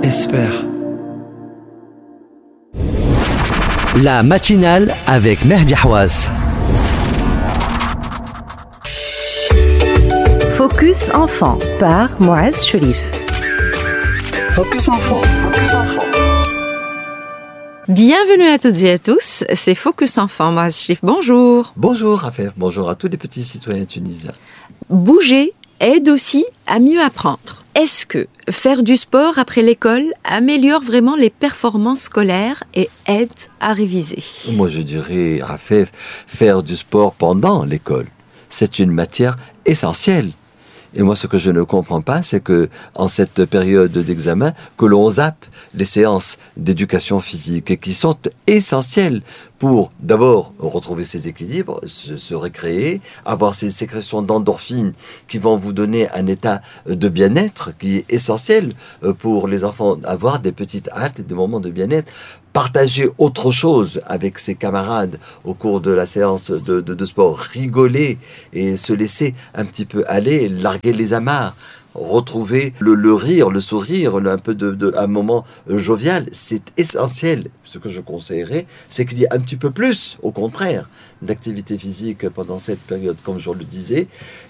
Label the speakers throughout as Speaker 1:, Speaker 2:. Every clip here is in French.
Speaker 1: espère.
Speaker 2: La matinale avec Mehdi Hawass.
Speaker 3: Focus Enfant par Mouaz Cherif.
Speaker 1: Focus Enfant, Focus Enfant.
Speaker 4: Bienvenue à toutes et à tous, c'est Focus Enfant. Mouaz Cherif, bonjour.
Speaker 5: Bonjour Raphaël, bonjour à tous les petits citoyens tunisiens.
Speaker 4: Bouger aide aussi à mieux apprendre. Est-ce que faire du sport après l'école améliore vraiment les performances scolaires et aide à réviser?
Speaker 5: Moi je dirais, Raphaël, faire du sport pendant l'école, c'est une matière essentielle. Et moi, ce que je ne comprends pas, c'est que en cette période d'examen, que l'on zappe les séances d'éducation physique et qui sont essentielles pour, d'abord, retrouver ses équilibres, se récréer, avoir ces sécrétions d'endorphines qui vont vous donner un état de bien-être qui est essentiel pour les enfants, avoir des petites haltes et des moments de bien-être. Partager autre chose avec ses camarades au cours de la séance de sport, rigoler et se laisser un petit peu aller, larguer les amarres, retrouver le rire, le sourire, un peu un moment jovial, c'est essentiel. Ce que je conseillerais, c'est qu'il y ait un petit peu plus, au contraire, d'activité physique pendant cette période, comme je le disais.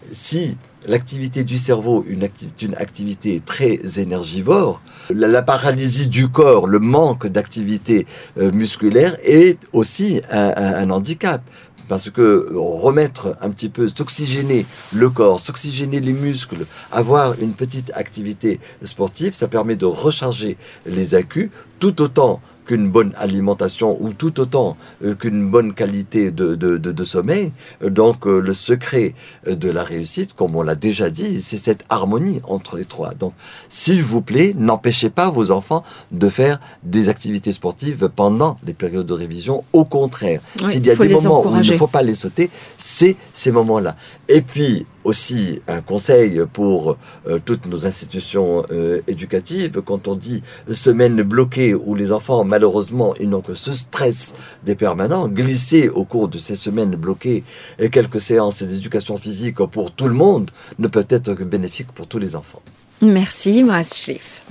Speaker 5: Si l'activité du cerveau, une activité très énergivore, la paralysie du corps, le manque d'activité musculaire est aussi un handicap. Parce que remettre un petit peu, s'oxygéner le corps, s'oxygéner les muscles, avoir une petite activité sportive, ça permet de recharger les accus tout autant qu'une bonne alimentation ou tout autant qu'une bonne qualité de sommeil. Donc le secret de la réussite, comme on l'a déjà dit, c'est cette harmonie entre les trois. Donc s'il vous plaît, n'empêchez pas vos enfants de faire des activités sportives pendant les périodes de révision. Au contraire,
Speaker 4: oui,
Speaker 5: s'il y a des moments où il ne faut pas les sauter, c'est ces moments-là. Et puis aussi un conseil pour toutes nos institutions éducatives, quand on dit semaine bloquée où les enfants malheureusement ils n'ont que ce stress des permanents, glisser au cours de ces semaines bloquées quelques séances d'éducation physique pour tout le monde ne peut être que bénéfique pour tous les enfants.
Speaker 4: Merci Mouaz Cherif.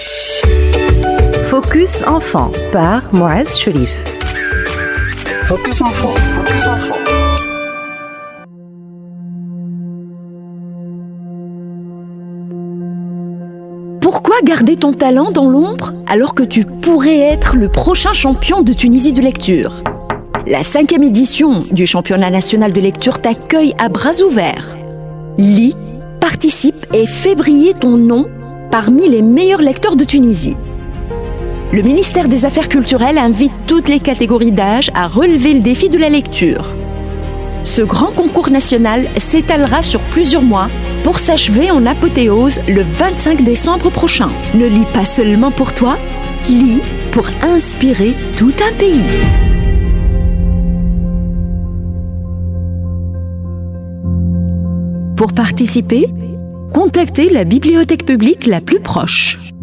Speaker 3: Focus Enfant par Mouaz Cherif.
Speaker 1: Focus Enfant, Focus Enfant.
Speaker 4: Pourquoi garder ton talent dans l'ombre alors que tu pourrais être le prochain champion de Tunisie de lecture? La 5e édition du championnat national de lecture t'accueille à bras ouverts. Lis, participe et fais briller ton nom parmi les meilleurs lecteurs de Tunisie. Le ministère des Affaires culturelles invite toutes les catégories d'âge à relever le défi de la lecture. Ce grand concours national s'étalera sur plusieurs mois pour s'achever en apothéose le 25 décembre prochain. Ne lis pas seulement pour toi, lis pour inspirer tout un pays. Pour participer, contactez la bibliothèque publique la plus proche.